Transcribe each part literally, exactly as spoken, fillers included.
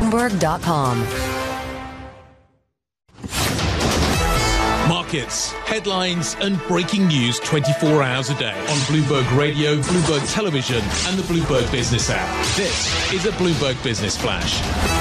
Bloomberg dot com. Markets, headlines and breaking news twenty-four hours a day on Bloomberg Radio, Bloomberg Television and the Bloomberg Business app. This is a Bloomberg Business Flash.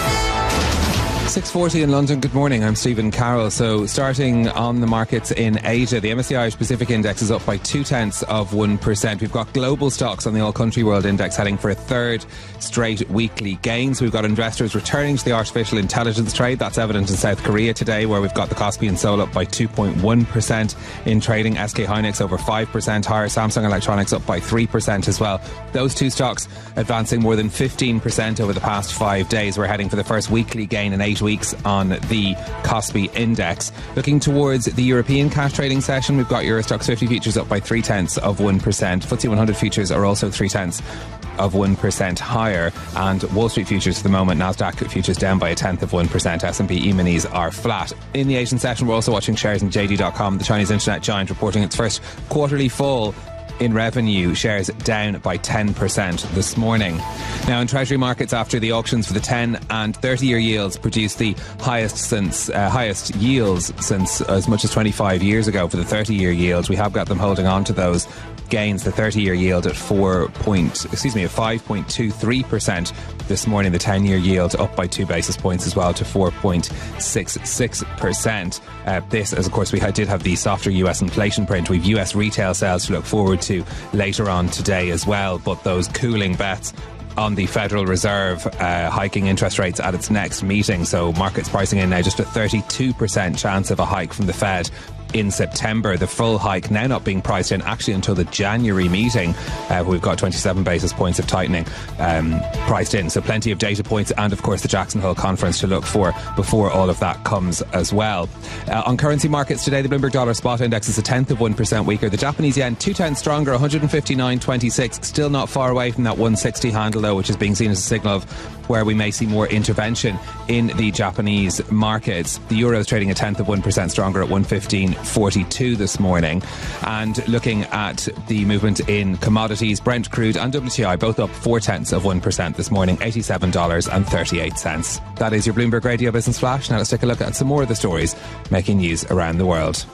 six forty in London. Good morning. I'm Stephen Carroll. So starting on the markets in Asia, the M S C I Irish Pacific Index is up by two tenths of one percent. We've got global stocks on the All Country World Index heading for a third straight weekly gain. So we've got investors returning to the artificial intelligence trade. That's evident in South Korea today, where we've got the Kospi and Seoul up by two point one percent in trading. S K Hynix over five percent higher. Samsung Electronics up by three percent as well. Those two stocks advancing more than fifteen percent over the past five days. We're heading for the first weekly gain in eight weeks on the Kospi index. Looking towards the European cash trading session, we've got Euro Stoxx fifty futures up by three tenths of one percent. F T S E one hundred futures are also three tenths of one percent higher, and Wall Street futures at the moment, Nasdaq futures down by a tenth of one percent. S and P E-minis are flat. In the Asian session, we're also watching shares in J D dot com, the Chinese internet giant, reporting its first quarterly fall in revenue. Shares down by ten percent this morning. Now in Treasury markets, after the auctions for the ten and thirty year yields produced the highest since uh, highest yields since as much as twenty-five years ago for the thirty year yield, we have got them holding on to those gains. The thirty year yield at four point, excuse me, at five point two three percent this morning. The ten year yield up by two basis points as well to four point six six percent. Uh, this, as of course we had, did have the softer U S inflation print. We've U S retail sales to look forward to later on today as well, but those cooling bets on the Federal Reserve uh, hiking interest rates at its next meeting. So markets pricing in now just a thirty-two percent chance of a hike from the Fed in September. The full hike now not being priced in actually until the January meeting. Uh, we've got twenty-seven basis points of tightening um, priced in. So plenty of data points and of course the Jackson Hole conference to look for before all of that comes as well. Uh, on currency markets today, the Bloomberg Dollar Spot Index is a tenth of one percent weaker. The Japanese yen two tenths stronger, one hundred fifty-nine twenty-six. Still not far away from that one sixty handle though, which is being seen as a signal of where we may see more intervention in the Japanese markets. The euro is trading a tenth of one percent stronger at one fifteen forty-two this morning. And looking at the movement in commodities, Brent crude and W T I both up four tenths of one percent this morning, eighty-seven dollars and thirty-eight cents. That is your Bloomberg Radio Business Flash. Now let's take a look at some more of the stories making news around the world.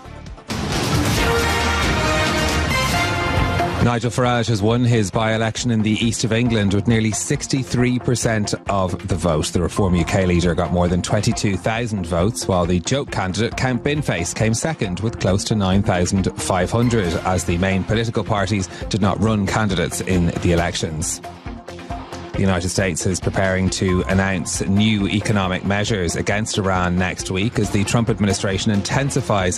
Nigel Farage has won his by-election in the east of England with nearly sixty-three percent of the vote. The Reform U K leader got more than twenty-two thousand votes, while the joke candidate, Count Binface, came second with close to nine thousand five hundred, as the main political parties did not run candidates in the elections. The United States is preparing to announce new economic measures against Iran next week as the Trump administration intensifies